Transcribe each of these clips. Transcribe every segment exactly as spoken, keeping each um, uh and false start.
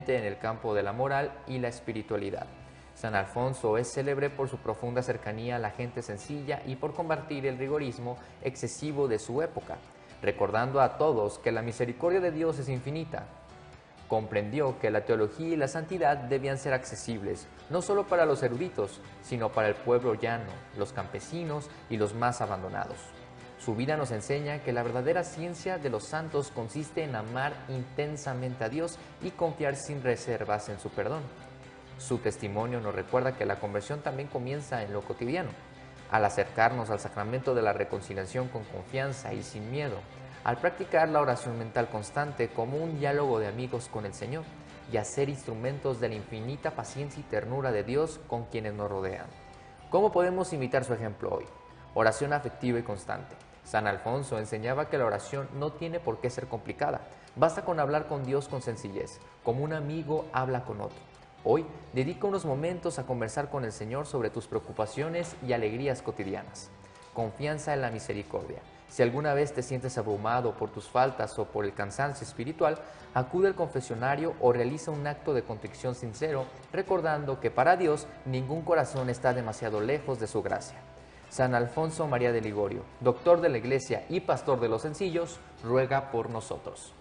en el campo de la moral y la espiritualidad. San Alfonso es célebre por su profunda cercanía a la gente sencilla y por combatir el rigorismo excesivo de su época, recordando a todos que la misericordia de Dios es infinita. Comprendió que la teología y la santidad debían ser accesibles, no solo para los eruditos, sino para el pueblo llano, los campesinos y los más abandonados. Su vida nos enseña que la verdadera ciencia de los santos consiste en amar intensamente a Dios y confiar sin reservas en su perdón. Su testimonio nos recuerda que la conversión también comienza en lo cotidiano, al acercarnos al sacramento de la reconciliación con confianza y sin miedo, al practicar la oración mental constante como un diálogo de amigos con el Señor y a ser instrumentos de la infinita paciencia y ternura de Dios con quienes nos rodean. ¿Cómo podemos imitar su ejemplo hoy? Oración afectiva y constante. San Alfonso enseñaba que la oración no tiene por qué ser complicada. Basta con hablar con Dios con sencillez, como un amigo habla con otro. Hoy, dedica unos momentos a conversar con el Señor sobre tus preocupaciones y alegrías cotidianas. Confianza en la misericordia. Si alguna vez te sientes abrumado por tus faltas o por el cansancio espiritual, acude al confesionario o realiza un acto de contrición sincero, recordando que para Dios ningún corazón está demasiado lejos de su gracia. San Alfonso María de Ligorio, doctor de la Iglesia y pastor de los sencillos, ruega por nosotros.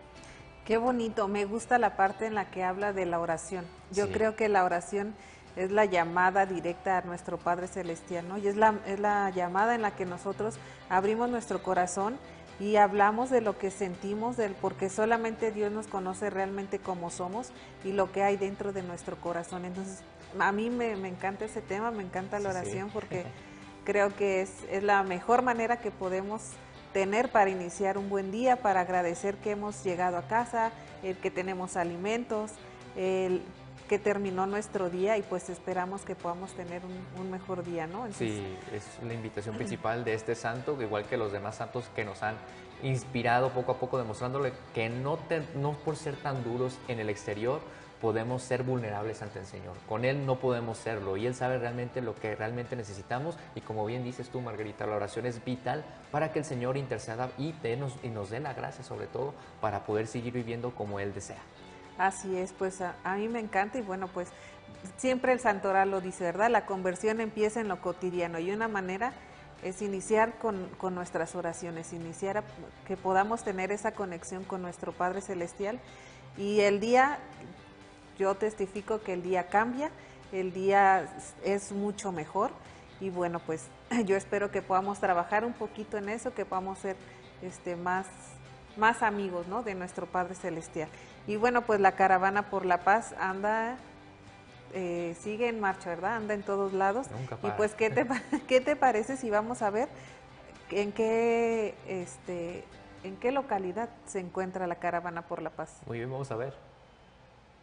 Qué bonito, me gusta la parte en la que habla de la oración. Yo Sí. creo que la oración es la llamada directa a nuestro Padre Celestial, ¿no? Y es la, es la llamada en la que nosotros abrimos nuestro corazón y hablamos de lo que sentimos, del, porque solamente Dios nos conoce realmente como somos y lo que hay dentro de nuestro corazón. Entonces, a mí me, me encanta ese tema, me encanta la oración, sí, porque creo que es, es la mejor manera que podemos tener para iniciar un buen día, para agradecer que hemos llegado a casa, el que tenemos alimentos, el que terminó nuestro día y pues esperamos que podamos tener un, un mejor día, ¿no? Entonces, sí, es la invitación principal de este santo, igual que los demás santos que nos han inspirado poco a poco, demostrándole que no, te, no por ser tan duros en el exterior podemos ser vulnerables ante el Señor. Con Él no podemos serlo y Él sabe realmente lo que realmente necesitamos y como bien dices tú, Margarita, la oración es vital para que el Señor interceda y, denos, y nos dé la gracia sobre todo para poder seguir viviendo como Él desea. Así es, pues a, a mí me encanta y bueno, pues siempre el santoral lo dice, ¿verdad? La conversión empieza en lo cotidiano y una manera es iniciar con, con nuestras oraciones, iniciar a, que podamos tener esa conexión con nuestro Padre Celestial y el día, yo testifico que el día cambia, el día es mucho mejor y bueno, pues yo espero que podamos trabajar un poquito en eso, que podamos ser este, más, más amigos, ¿no?, de nuestro Padre Celestial. Y bueno, pues la Caravana por la Paz anda, eh, sigue en marcha, ¿verdad? Anda en todos lados. Nunca para. Y pues, ¿qué te, ¿qué te parece si vamos a ver en qué, este, en qué localidad se encuentra la Caravana por la Paz? Muy bien, vamos a ver.